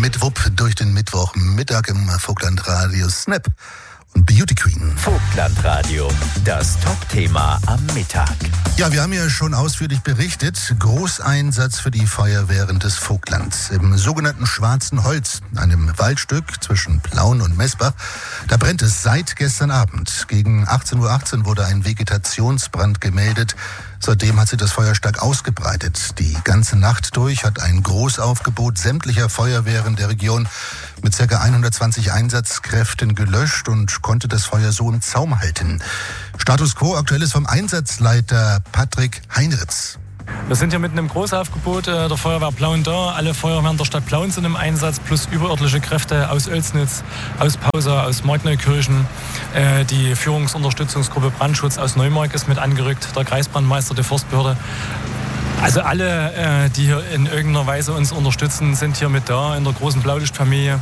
Mit Wupp durch den Mittwochmittag im Vogtlandradio Snap und Beauty Queen. Vogtlandradio, das Top-Thema am Mittag. Ja, wir haben ja schon ausführlich berichtet. Großeinsatz für die Feuerwehren des Vogtlands. Im sogenannten Schwarzen Holz, einem Waldstück zwischen Plauen und Messbach, da brennt es seit gestern Abend. Gegen 18:18 Uhr wurde ein Vegetationsbrand gemeldet. Seitdem hat sich das Feuer stark ausgebreitet. Die ganze Nacht durch hat ein Großaufgebot sämtlicher Feuerwehren der Region mit ca. 120 Einsatzkräften gelöscht und konnte das Feuer so im Zaum halten. Status quo aktuell ist vom Einsatzleiter Patrick Heinritz. Wir sind hier mitten im Großaufgebot der Feuerwehr Plauen da. Alle Feuerwehren der Stadt Plauen sind im Einsatz, plus überörtliche Kräfte aus Oelsnitz, aus Pausa, aus Markneukirchen. Die Führungsunterstützungsgruppe Brandschutz aus Neumark ist mit angerückt, der Kreisbrandmeister, die Forstbehörde. Also alle, die hier in irgendeiner Weise uns unterstützen, sind hier mit da in der großen Blaulichtfamilie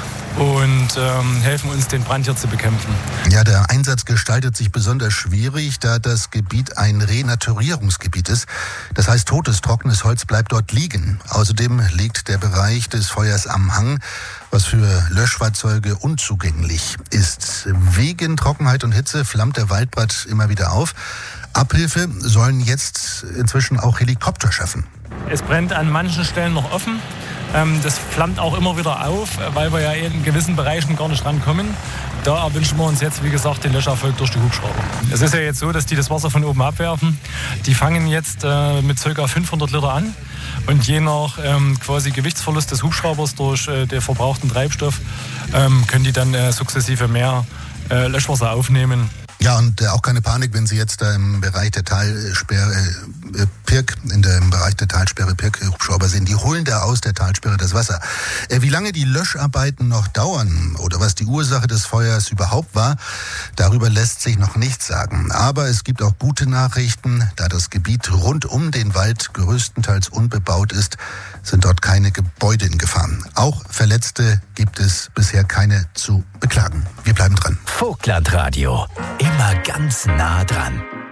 und helfen uns, den Brand hier zu bekämpfen. Ja, der Einsatz gestaltet sich besonders schwierig, da das Gebiet ein Renaturierungsgebiet ist. Das heißt, totes, trockenes Holz bleibt dort liegen. Außerdem liegt der Bereich des Feuers am Hang, was für Löschfahrzeuge unzugänglich ist. Wegen Trockenheit und Hitze flammt der Waldbrand immer wieder auf. Abhilfe sollen jetzt inzwischen auch Helikopter schaffen. Es brennt an manchen Stellen noch offen. Das flammt auch immer wieder auf, weil wir ja in gewissen Bereichen gar nicht rankommen. Da erwünschen wir uns jetzt, wie gesagt, den Löscherfolg durch die Hubschrauber. Es ist ja jetzt so, dass die das Wasser von oben abwerfen. Die fangen jetzt mit ca. 500 Liter an. Und je nach quasi Gewichtsverlust des Hubschraubers durch den verbrauchten Treibstoff können die dann sukzessive mehr Löschwasser aufnehmen. Ja, und auch keine Panik, wenn Sie jetzt da im Bereich der Talsperre Pirk, im Bereich der Talsperre Pirk Hubschrauber sehen. Die holen da aus der Talsperre das Wasser. Wie lange die Löscharbeiten noch dauern oder was die Ursache des Feuers überhaupt war, darüber lässt sich noch nichts sagen. Aber es gibt auch gute Nachrichten. Da das Gebiet rund um den Wald größtenteils unbebaut ist, sind dort keine Gebäude in Gefahr. Auch Verletzte gibt es bisher keine zu beklagen. Wir bleiben dran. Vogtlandradio, immer ganz nah dran.